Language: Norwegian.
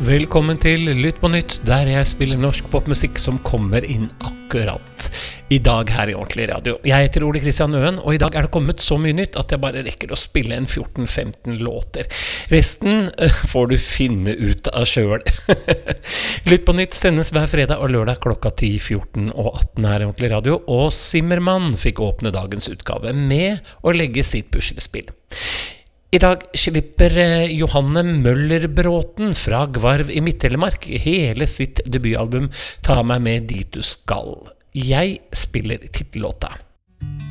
Velkommen til Lytt på nytt, der jeg spiller norsk popmusikk som kommer inn akkurat i dag her i Ordentlig Radio. Jeg heter Ole Kristian Øen, og i dag er det kommet så mye nytt at jeg bare rekker å spille en 14-15 låter. Resten får du finne ut av selv. Lytt på nytt sendes hver fredag og lørdag klokka 10, 14 og 18 her i Ordentlig Radio, og Zimmermann fikk åpne dagens utgave med å legge sitt puslespill. I dag slipper Johanne Møllerbråten fra Gvarv i Midt-Telemark hele sitt debutalbum Ta meg med dit du skal. Jeg spiller titellåta.